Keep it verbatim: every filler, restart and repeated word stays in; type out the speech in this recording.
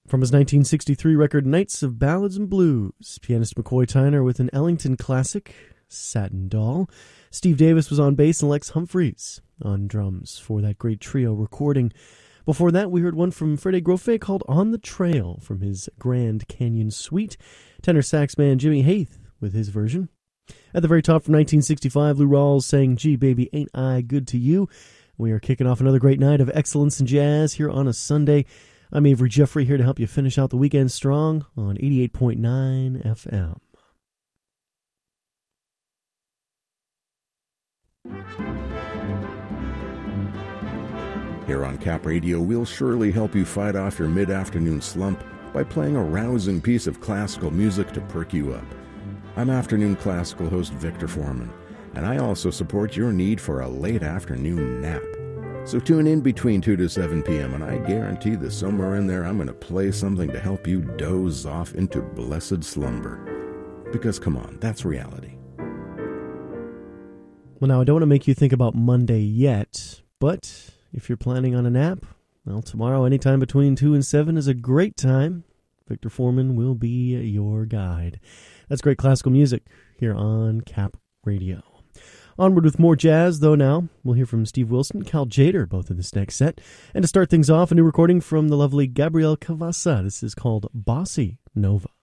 From his nineteen sixty-three record Knights of Ballads and Blues, pianist McCoy Tyner with an Ellington classic, Satin Doll. Steve Davis was on bass and Lex Humphreys on drums for that great trio recording. Before that, we heard one from Freddie Grofe called On the Trail from his Grand Canyon Suite. Tenor sax man Jimmy Haith with his version. At the very top from nineteen sixty-five, Lou Rawls sang Gee Baby Ain't I Good to You. We are kicking off another great night of excellence in jazz here on a Sunday. I'm Avery Jeffrey here to help you finish out the weekend strong on eighty-eight point nine F M. Here on Cap Radio, we'll surely help you fight off your mid-afternoon slump by playing a rousing piece of classical music to perk you up. I'm afternoon classical host Victor Foreman, and I also support your need for a late afternoon nap. So tune in between two to seven p.m., and I guarantee that somewhere in there I'm going to play something to help you doze off into blessed slumber. Because, come on, that's reality. Well, now, I don't want to make you think about Monday yet, but if you're planning on a nap, well, tomorrow anytime between two and seven is a great time. Victor Foreman will be your guide. That's great classical music here on Cap Radio. Onward with more jazz, though now. We'll hear from Steve Wilson, Cal Tjader, both in this next set. And to start things off, a new recording from the lovely Gabrielle Cavassa. This is called Bossy Nova.